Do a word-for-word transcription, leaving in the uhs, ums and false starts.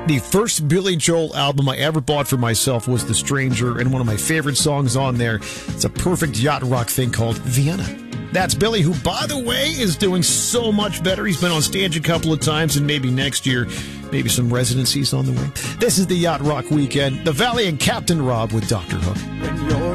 The first Billy Joel album I ever bought for myself was The Stranger, and one of my favorite songs on there, it's a perfect yacht rock thing called Vienna. That's Billy, who, by the way, is doing so much better. He's been on stage a couple of times, and maybe next year, maybe some residencies on the way. This is the Yacht Rock Weekend. The Valley and Captain Rob with Doctor Hook.